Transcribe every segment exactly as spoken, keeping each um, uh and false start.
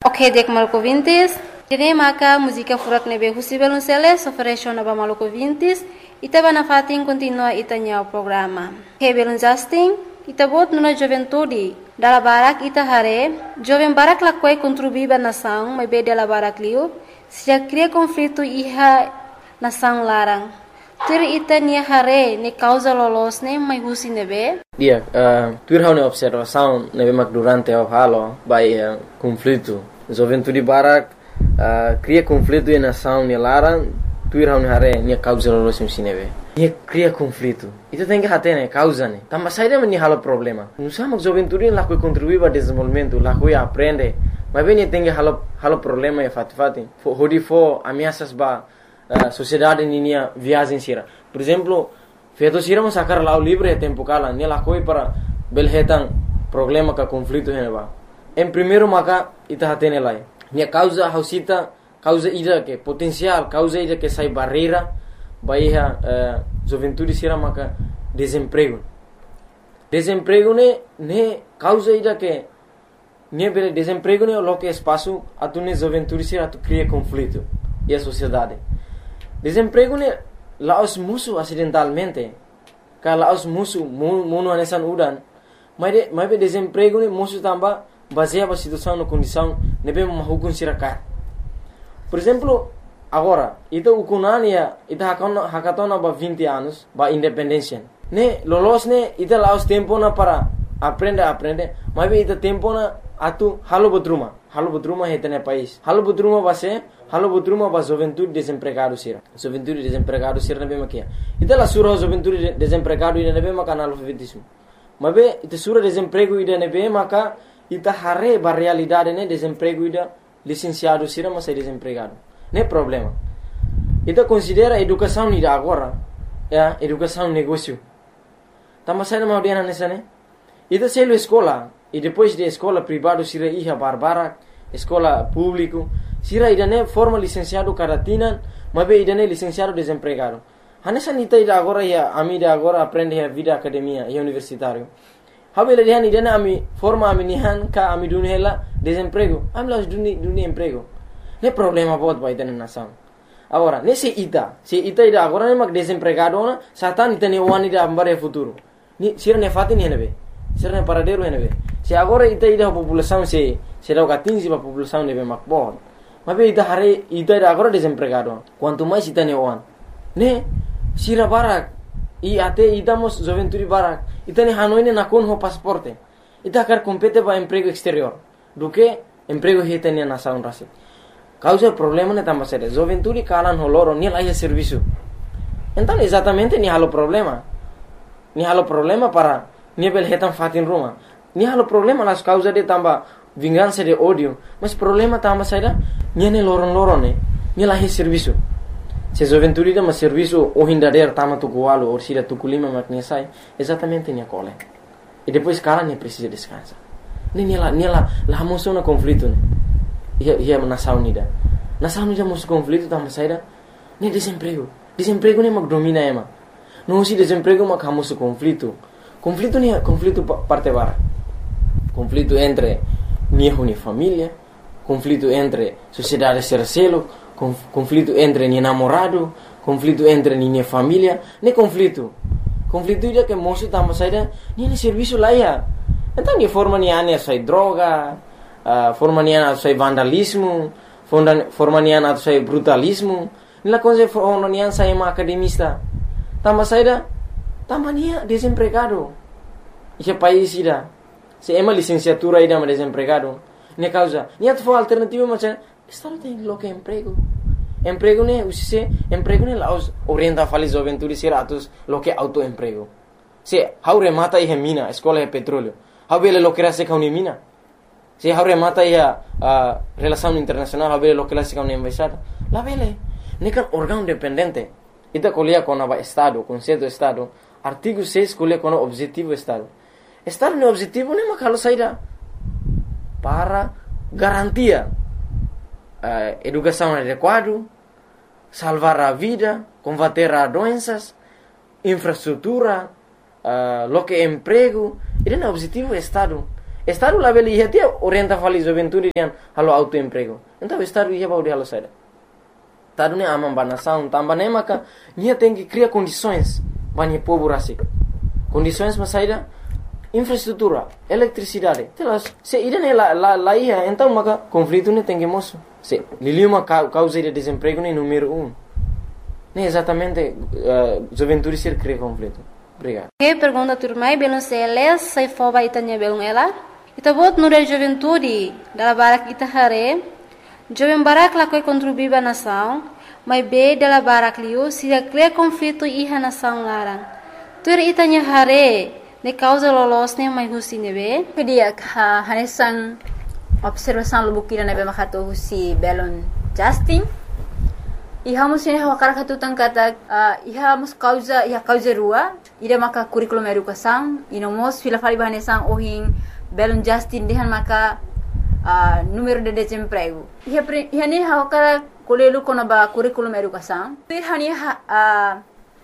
Ok, dek maluco vintis. Kini maka música furak nebe husi belunceles ofereció naba maluco vintis. Ita bana fatin continua itanya o programa. He belun Justin, ita bot nuna juventude. Dala barak ita hare, jovem barak lakwai contribuiba nação, mas be dala barak liu. Se já cria conflito iha nação larang. Tur ita nia hare ne causa lolos ne mai husi nebe. Dia, uh, tur hau ne observação nebe mak durante o halo by uh, conflito. Juventude barak uh, cria conflito e nação ne larang. Tur hau ne hare nia causa lolos ne nebe. Nia cria conflito. Ita tem que hate ne causa ne. Tamba saída me ni halo problema. Nusa mak juventude lá que contribui para desenvolvimento, lá que aprende. Mas bem tem que halo halo problema e fati fati. Hodi fo ameaças ba uh, sociedade ninia viagem sira. Por exemplo, feito sira mas sacar lá o livro é tempo cala, ne lá coi para belhetan problema ka conflito heneba. Em primeiro maka ita hatene lá. Nia causa hausita causa ida que potencial, causa ida que sai barreira baia uh, juventude sira maka desemprego. Desemprego ne ne causa ida que ne bele desemprego ne lo que espaço a tu ne juventude sira tu cria conflito e a sociedade. Desemprego ne laos musu acidentalmente. Ka laos musu muno anesan udan. Mas de mas be desemprego ne musu tamba baseia a situação no condição ne be mahukun sira ka. Por exemplo, agora, ita ukunania ita hakona hakatona ba vinte anos ba independência. Ne lolos ne ita laos tempo na para aprender aprender, mas be ita tempo na atu halo botruma halo botruma hetene país halo botruma base halo botruma ba juventude desempregado sira juventude desempregado sira na be makia ita la sura juventude desempregado ida na be maka analfabetismo mas be ita sura desemprego ida na be maka ita hare ba realidade ne desemprego ida licenciado sira mas é desempregado ne problema ita considera educação ida agora é educação negócio tama sai na maudiana nessa ne ita selo escola. E depois de escola privada, sira iha barbara, escola público, sira idane forma licenciado caratina, mas be idane licenciado desempregado. Hanessa nita ida agora ia amida agora aprende a vida academia e universitário. Habele dihan idane ami forma ami nihan ka ami dunhela desemprego. Ami las duni duni emprego. Ne problema bot ba idane nação. Agora, nesse ita, se ita ida agora ne mak desempregado na, satan ita ne wani da ambare futuro. Ni sira ne fatin henebe. Sira ne paradero henebe. Se agora ita ida a população se se dá o quinze para a população de Macbon. Mas be ita hare ita ida agora desempregado. Quanto mais ita ne oan. Ne sira barak e até ita mos juventude barak. Ita ne hanoi ne nakon ho pasaporte. Ita quer compete para emprego exterior. Do que emprego hita ne nação rasi. Causa problema ne tamba sere. Juventude kalan ho loro ni lai serviço. Então exatamente ni halo problema. Ni halo problema para ni belhetan fatin Roma. Ni halo problema las causa de tamba vingança de ódio, mas problema tamba saída ni ne loron loron ne ni lahi serviço. Se juventude da mas serviço o hindader tama tu coalo ou sira tu culima maknia sai, exatamente ni cole. E depois cara ne precisa descansar. Ni ni la ni la la moço na conflito ne. Ia ia nação unida. Nação unida moço conflito tamba saída ni desemprego. Desemprego ne mak domina ema. Não se desemprego mak hamoso conflito. Conflito ni conflito parte bara. Conflito entre niho ni família, conflito entre sociedade sercelo, conf, conflito entre ni namorado, conflito entre ni família, ne conflito. Conflito ida que moço tamo saída, ni ne serviço lá ia. Então ni forma ni ane sai droga, uh, forma ni ane sai vandalismo, forma ni ane sai brutalismo, ni la coisa forma ni ane sai ma academista. Tamo saída, tamo ni desempregado. E país ida. Se ema licenciatura ida ma desempregado, ne causa, ni at fo alternativa ma c'è, stalo tem lo che emprego. Emprego ne usise, emprego ne laos orienta fali juventude siratus lo che autoemprego. Se haure mata i mina, escola e petróleo. Habele lo che rase kauni mina. Se haure mata i uh, relação internacional, habele lo che rase kauni embaixada. La vele, ne kan órgão dependente. Ita colia con ava estado, conceito estado. Artigo seis colia con objetivo estado. Estar no objetivo nem makalo saída para garantia uh, educação adequada, salvar a vida, combater as doenças, infraestrutura, uh, lo que é emprego. Ele é o objetivo do Estado. Estado lá beli ia tia orienta fali juventude yang halo autoemprego. Então estado ia baudi halo saída. Tado ne amam banação, tambah ne maka nia tem que criar condições bani povo rasik. Condições mas saída infraestrutura, eletricidade. Telas, se ida ne la la la ia, então maka conflito ne tem que moço. Se liliuma causa de desemprego ne número um. Ne exatamente uh, juventude ser cria conflito. Obrigado. Que pergunta turmai belum seles sai foba itanya belum ela. Ita bot no da juventude da barak ita hare. Jovem barak la koi contribuir ba nação, mas be da barak liu se cria conflito iha nação larang. Tur itanya hare ne causa lolos ne mai husi ne be. Kedia ha hanesan observação lubukira ne be makato husi belon Justin. Iha musin hawa karakatu tangkata uh, iha mus causa iha causa rua ida maka curriculum educação inomos fila fali bahanesan ohin belon Justin dehan maka uh, número de desemprego iha pre, iha ne hawa kara kolelu kono ba curriculum educação pir hani ha, uh,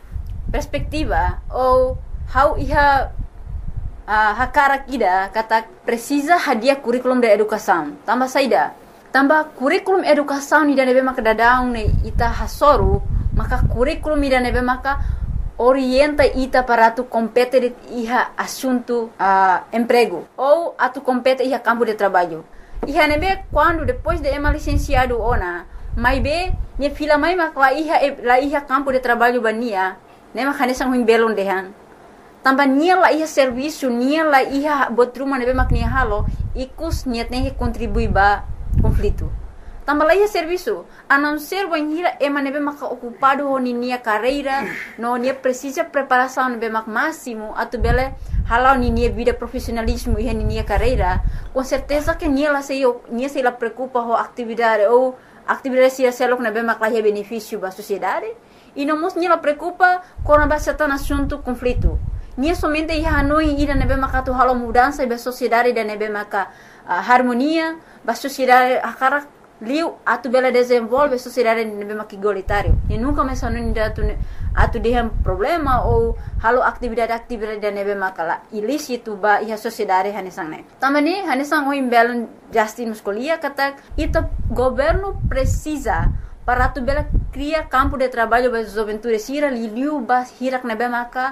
perspectiva ou how iha uh, hakara kida kata precisa hadiah curriculum de educação tambah saida tambah kurikulum educação ida nebe maka dadaung ne ita hasoru maka kurikulum ida nebe maka orienta ita para tu compete iha assunto uh, emprego ou atu compete iha campo de trabalho iha nebe quando depois de ema licenciado ona mai be ne fila mai maka la iha la iha campo de trabalho bania ne maka nesang huim belon dehan tambah nia la iha serviço nia la iha botruma nebe maka nia halo ikus niat ne contribui ba conflito. Tambah lagi serviço, a não ser banhira ema nebe maka ocupado ho ninia carreira, no nia precisa preparação nebe mak máximo, atu bele halau ninia vida profissionalismo e ninia carreira, com certeza que nia la sei nia sei la preocupa ho atividade ou atividade se selok nebe mak la benefício ba sociedade, e não mos nia la preocupa com a certain assunto conflito. Nia somente ia hanoi ida nebe maka tu halau mudança ba sociedade da nebe maka uh, harmonia ba sociedade akara liu atu bela desenvolve sociedade nebe maka igualitário e nunca mais hanoi atu atu dehem problema ou halau atividade atividade da nebe maka la ilícito ba ia sociedade hanesang ne tamani hanesang o imbelon Justin muscolia kata ita governo precisa para tu bela cria campo de trabalho ba juventude sira liu ba hirak nebe maka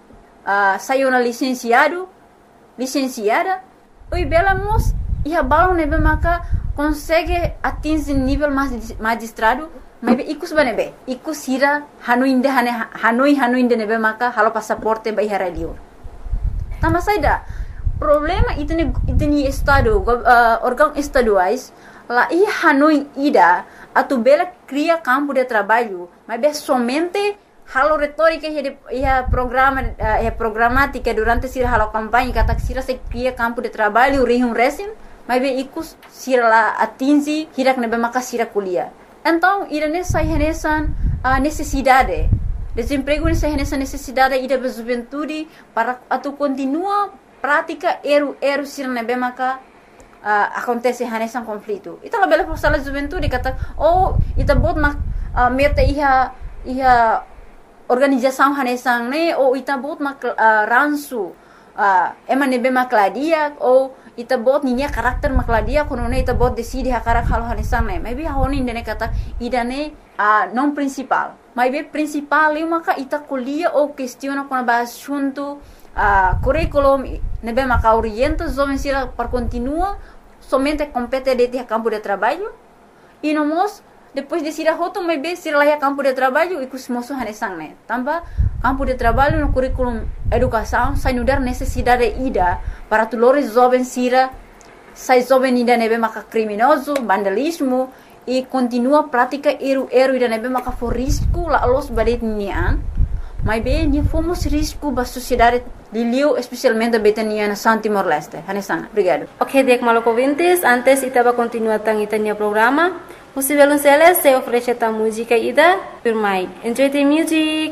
Uh, saiu na licenciado, licenciada, oi bela mos ia balão nebe maka consegue atingir nível magistrado, mas be ikus ba nebe, ikus hira hanuinde hane hanoi hanuinde nebe maka halo passaporte ba ihara liur. Tambah saida problema itene itene estado uh, órgão estaduais lá i hanoi ida atu bela cria campo de trabalho, mas be somente halo retórica ia programa ia programática durante sira halo campanha kata sira se cria campo de trabalho rihum resim mas be ikus sira la atingi hirak nebe maka sira kuliah então ira nessa renesan a necessidade desemprego nessa renesan necessidade ida be juventude para atu continua prática eru eru sira nebe maka uh, acontece renesan conflito ita la bela forsala juventude kata oh ita bot mak uh, meta iha iha organização hanesang ne ou ita bot mak uh, ransu uh, ema nebe makladia ou ita bot ninya karakter makladia kono ne ita bot decide hakarak hal hanesang ne maybe honi ne kata idane uh, non principal maybe principal eu maka ita kuliah ou questiona kono ba assunto uh, curriculum nebe maka orienta jovem sira para continua somente compete de campo de trabalho e nomos depois de sira hoto mai be sira lá campo de trabalho e kus moço hanesang ne tambah campo de trabalho no curriculum educação sai nudar necessidade ida para tulores jovem sira sai jovem ida nebe maka criminoso vandalismo e continua prática eru eru ida nebe maka for risco la los badet nian mai be ni fomos risco ba sociedade Liliu especialmente betania na San Timor Leste hanesang obrigado. Ok, dek maloko vintes antes itaba continua tang itania programa. Musivelun Celes se oferece ta música ida, firmai. Enjoy the music.